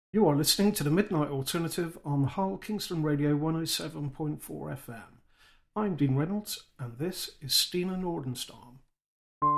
You are listening to the Midnight Alternative on Hull Kingston Radio 107.4 FM. I'm Dean Reynolds, and this is Stina Nordenstad.